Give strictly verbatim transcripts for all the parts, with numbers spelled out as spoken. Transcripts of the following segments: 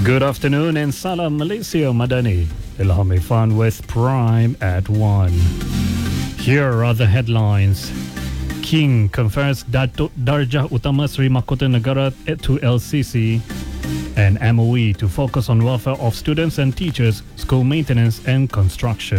Good afternoon and salam Malaysia Madani. Ilham Irfan with Prime at one. Here are the headlines. King confers Datuk Darjah Utama Sri Mahkota Negara to L C C, and M O E to focus on welfare of students and teachers, school maintenance and construction.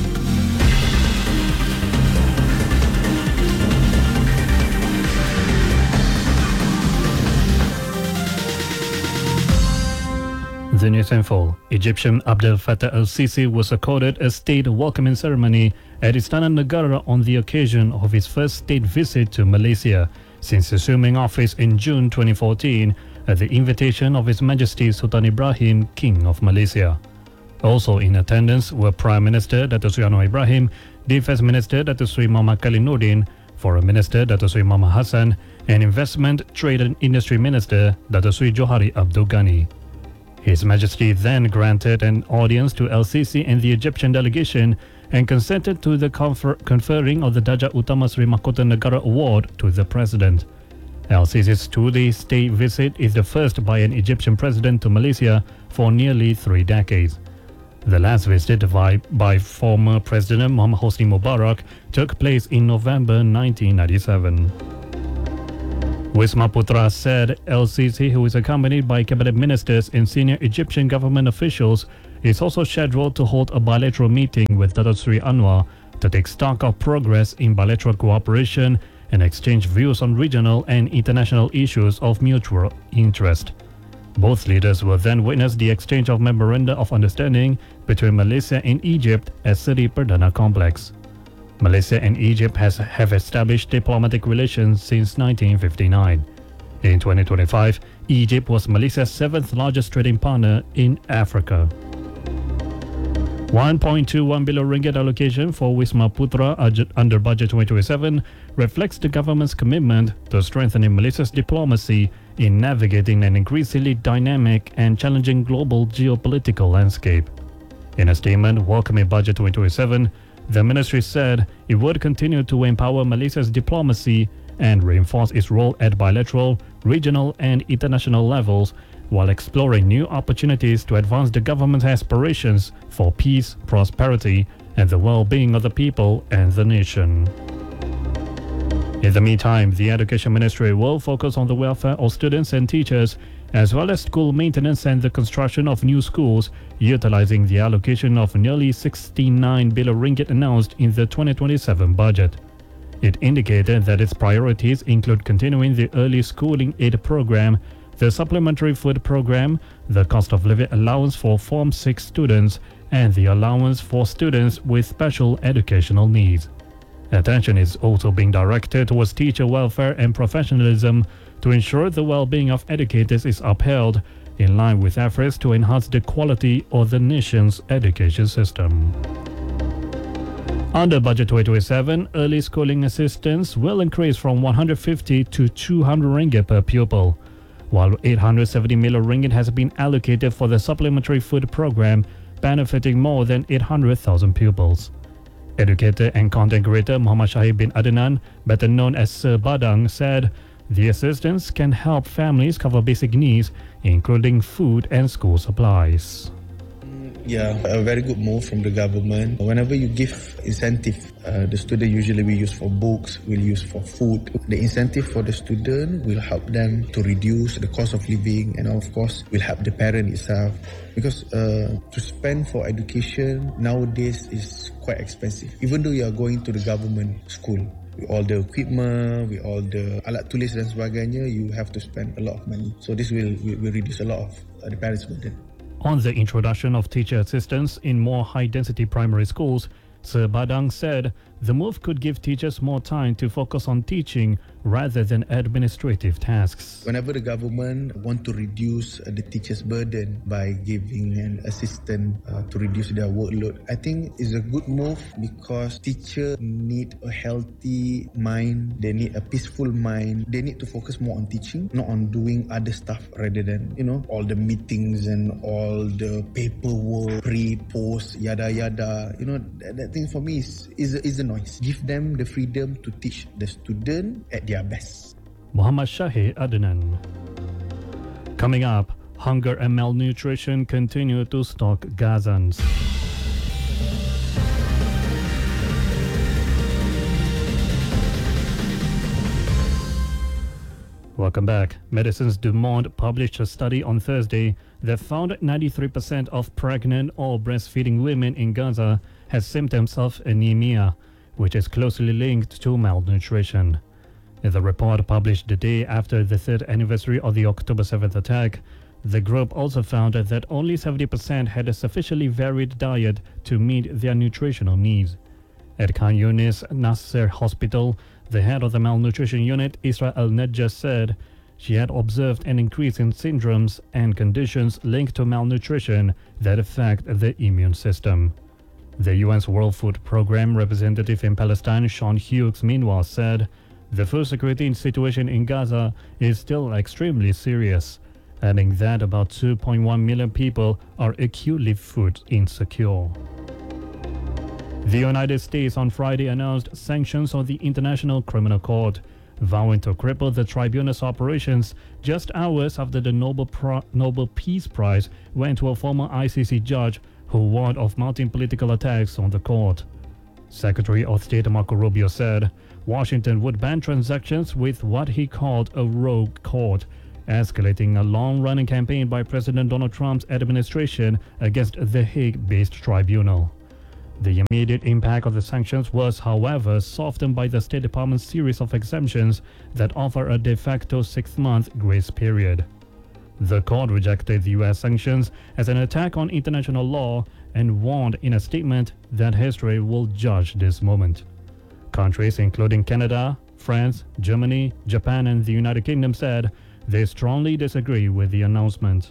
The news info. Egyptian Abdel Fattah el-Sisi was accorded a state welcoming ceremony at Istana Negara on the occasion of his first state visit to Malaysia since assuming office in June twenty fourteen at the invitation of His Majesty Sultan Ibrahim, King of Malaysia. Also in attendance were Prime Minister Dato' Sri Anwar Ibrahim, Defence Minister Dato' Sri Muhammad Khalil Nordin, Foreign Minister Dato' Sri Muhammad Hassan, and Investment, Trade and Industry Minister Dato' Sri Johari Abdul Ghani. His Majesty then granted an audience to L C C and the Egyptian delegation and consented to the confer- conferring of the Darjah Utama Sri Mahkota Negara Award to the President. L C C's two-day state visit is the first by an Egyptian president to Malaysia for nearly three decades. The last visit by, by former President Muhammad Hosni Mubarak took place in November nineteen ninety-seven. Wisma Putra said L C C, who is accompanied by cabinet ministers and senior Egyptian government officials, is also scheduled to hold a bilateral meeting with Dato' Sri Anwar to take stock of progress in bilateral cooperation and exchange views on regional and international issues of mutual interest. Both leaders will then witness the exchange of memoranda of understanding between Malaysia and Egypt at Seri Perdana Complex. Malaysia and Egypt has, have established diplomatic relations since nineteen fifty-nine. In twenty twenty-five, Egypt was Malaysia's seventh largest trading partner in Africa. one point two one billion ringgit allocation for Wisma Putra under Budget twenty twenty-seven reflects the government's commitment to strengthening Malaysia's diplomacy in navigating an increasingly dynamic and challenging global geopolitical landscape. In a statement welcoming Budget twenty twenty-seven, the ministry said it would continue to empower Malaysia's diplomacy and reinforce its role at bilateral, regional and international levels while exploring new opportunities to advance the government's aspirations for peace, prosperity and the well-being of the people and the nation. In the meantime, the Education Ministry will focus on the welfare of students and teachers as well as school maintenance and the construction of new schools, utilizing the allocation of nearly sixty-nine billion ringgit announced in the twenty twenty-seven budget. It indicated that its priorities include continuing the early schooling aid program, the supplementary food program, the cost of living allowance for Form six students, and the allowance for students with special educational needs. Attention is also being directed towards teacher welfare and professionalism to ensure the well-being of educators is upheld in line with efforts to enhance the quality of the nation's education system. Under Budget twenty twenty-seven, early schooling assistance will increase from one hundred fifty to two hundred ringgit per pupil, while eight hundred seventy million ringgit has been allocated for the supplementary food program, benefiting more than eight hundred thousand pupils. Educator and content creator Muhammad Shahid bin Adnan, better known as Sir Badang, said the assistance can help families cover basic needs, including food and school supplies. Yeah, a very good move from the government. Whenever you give incentive, uh, the student usually we use for books, we'll use for food. The incentive for the student will help them to reduce the cost of living and of course will help the parent itself. Because uh, to spend for education nowadays is quite expensive. Even though you are going to the government school, with all the equipment, with all the alat tulis dan sebagainya, you have to spend a lot of money. So this will, will, will reduce a lot of uh, the parents' burden. On the introduction of teacher assistance in more high-density primary schools, Sir Badang said the move could give teachers more time to focus on teaching rather than administrative tasks. Whenever the government want to reduce uh, the teachers' burden by giving an assistant uh, to reduce their workload, I think it's a good move because teachers need a healthy mind, they need a peaceful mind, they need to focus more on teaching, not on doing other stuff rather than, you know, all the meetings and all the paperwork, pre-post, yada yada. You know, that, that thing for me is, is, is a noise. Give them the freedom to teach the student at their best. Muhammad Shahid Adnan. Coming up, Hunger and malnutrition continue to stalk Gazans. Welcome back. Medicines du Monde published a study on Thursday that found ninety-three percent of pregnant or breastfeeding women in Gaza has symptoms of anemia, which is closely linked to malnutrition. In the report published the day after the third anniversary of the October seventh attack, the group also found that only seventy percent had a sufficiently varied diet to meet their nutritional needs. At Khan Yunis Nasser Hospital, the head of the malnutrition unit, Isra Al-Najjar, said she had observed an increase in syndromes and conditions linked to malnutrition that affect the immune system. The U N's World Food Programme representative in Palestine, Sean Hughes, meanwhile said the food security situation in Gaza is still extremely serious, adding that about two point one million people are acutely food insecure. The United States on Friday announced sanctions on the International Criminal Court, vowing to cripple the tribunal's operations just hours after the Nobel, Pro- Nobel Peace Prize went to a former I C C judge who warned of mounting political attacks on the court. Secretary of State Marco Rubio said Washington would ban transactions with what he called a rogue court, escalating a long-running campaign by President Donald Trump's administration against the Hague-based tribunal. The immediate impact of the sanctions was, however, softened by the State Department's series of exemptions that offer a de facto six-month grace period. The court rejected the U S sanctions as an attack on international law and warned in a statement that history will judge this moment. Countries including Canada, France, Germany, Japan, and the United Kingdom said they strongly disagree with the announcement.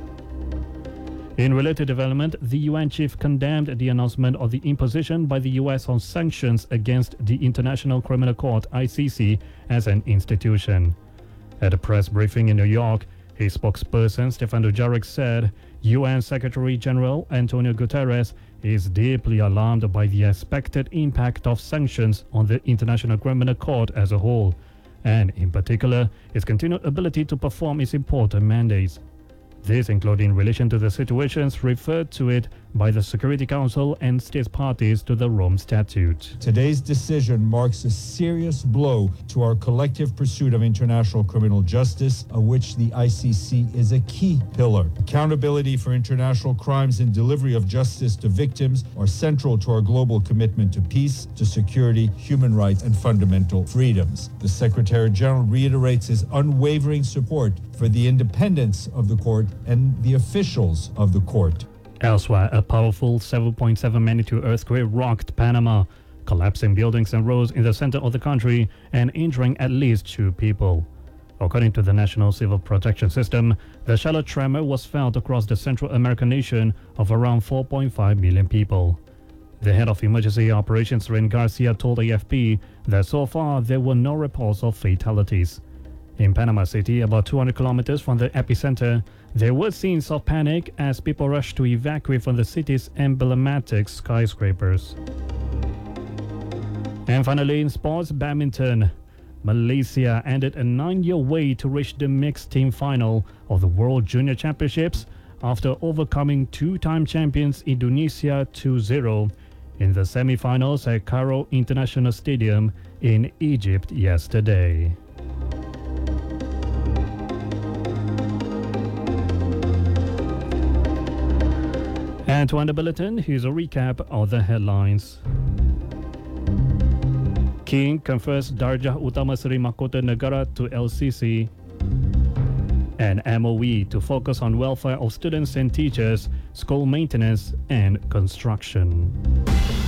In related development, the U N chief condemned the announcement of the imposition by the U S on sanctions against the International Criminal Court I C C as an institution. At a press briefing in New York, his spokesperson Stefan Dujarric said U N Secretary General Antonio Guterres is deeply alarmed by the expected impact of sanctions on the International Criminal Court as a whole, and in particular its continued ability to perform its important mandates. This including in relation to the situations referred to it by the Security Council and state parties to the Rome Statute. Today's decision marks a serious blow to our collective pursuit of international criminal justice, of which the I C C is a key pillar. Accountability for international crimes and delivery of justice to victims are central to our global commitment to peace, to security, human rights, and fundamental freedoms. The Secretary General reiterates his unwavering support for the independence of the court and the officials of the court. Elsewhere, a powerful seven point seven magnitude earthquake rocked Panama, collapsing buildings and roads in the center of the country and injuring at least two people. According to the National Civil Protection System, the shallow tremor was felt across the Central American nation of around four point five million people. The head of emergency operations, Ren Garcia, told A F P that so far there were no reports of fatalities. In Panama City, about two hundred kilometers from the epicenter, there were scenes of panic as people rushed to evacuate from the city's emblematic skyscrapers. And finally, in sports badminton, Malaysia ended a nine-year wait to reach the mixed team final of the World Junior Championships after overcoming two-time champions Indonesia two zero in the semi-finals at Cairo International Stadium in Egypt yesterday. And to end the bulletin, here's a recap of the headlines. King confers Darjah Utama Seri Mahkota Negara to L C C. And M O E to focus on welfare of students and teachers, school maintenance and construction.